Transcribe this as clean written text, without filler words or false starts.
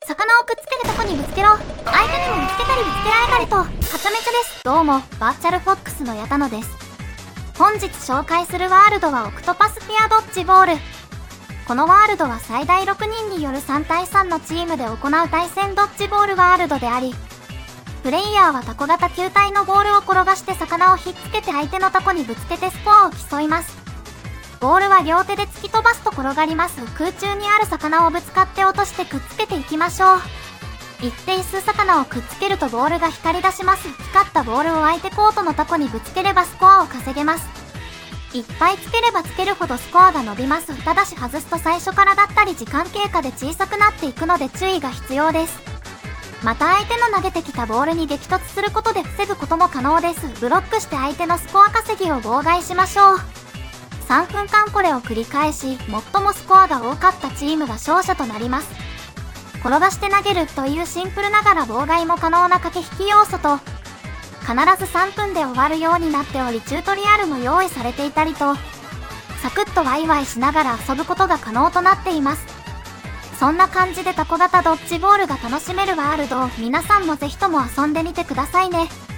魚をくっつけるとこにぶつけろ。相手にもぶつけたりぶつけられたりと、はちゃめちゃです。どうも、バーチャルフォックスの矢田野です。本日紹介するワールドはオクトパスフィアドッジボール。このワールドは最大6人による3対3のチームで行う対戦ドッジボールワールドであり、プレイヤーはタコ型球体のボールを転がして魚をひっつけて相手のタコにぶつけてスコアを競います。ボールは両手で突き飛ばすと転がります。空中にある魚をぶつかって落としてくっつけていきましょう。一定数魚をくっつけるとボールが光り出します。光ったボールを相手コートのタコにぶつければスコアを稼げます。いっぱいつければつけるほどスコアが伸びます。ただし外すと最初からだったり時間経過で小さくなっていくので注意が必要です。また相手の投げてきたボールに激突することで防ぐことも可能です。ブロックして相手のスコア稼ぎを妨害しましょう。3分間これを繰り返し、最もスコアが多かったチームが勝者となります。転がして投げるというシンプルながら妨害も可能な駆け引き要素と、必ず3分で終わるようになっており、チュートリアルも用意されていたりと、サクッとワイワイしながら遊ぶことが可能となっています。そんな感じでタコ型ドッジボールが楽しめるワールドを皆さんもぜひとも遊んでみてくださいね。